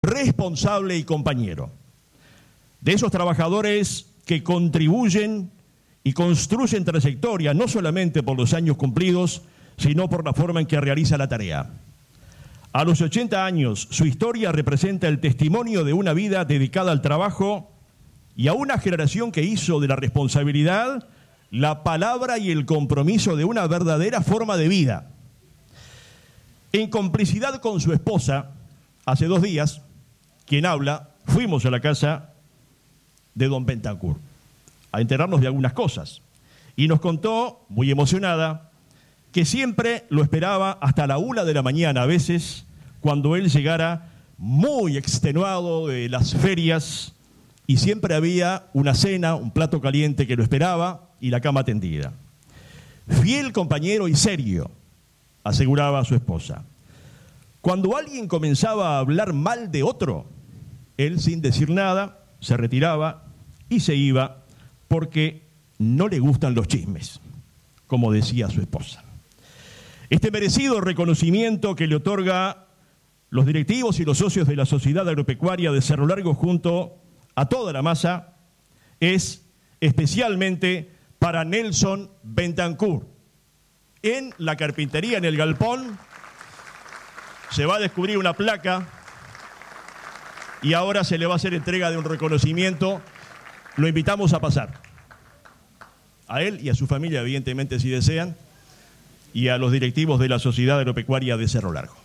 responsable y compañero. De esos trabajadores que contribuyen y construyen trayectoria, no solamente por los años cumplidos, sino por la forma en que realiza la tarea. A los 80 años, su historia representa el testimonio de una vida dedicada al trabajo y a una generación que hizo de la responsabilidad la palabra y el compromiso de una verdadera forma de vida. En complicidad con su esposa, hace 2 días, quien habla, fuimos a la casa de don Bentancur a enterarnos de algunas cosas. Y nos contó, muy emocionada, que siempre lo esperaba hasta la 1 de la mañana, a veces, cuando él llegara muy extenuado de las ferias, y siempre había una cena, un plato caliente que lo esperaba y la cama tendida. Fiel compañero y serio, aseguraba a su esposa. Cuando alguien comenzaba a hablar mal de otro, él, sin decir nada, se retiraba y se iba porque no le gustan los chismes, como decía su esposa. Este merecido reconocimiento que le otorga los directivos y los socios de la Sociedad Agropecuaria de Cerro Largo junto a toda la masa es especialmente para Nelson Bentancur. En la carpintería, en el galpón, se va a descubrir una placa y ahora se le va a hacer entrega de un reconocimiento. Lo invitamos a pasar. A él y a su familia, evidentemente, si desean, y a los directivos de la Sociedad Agropecuaria de Cerro Largo.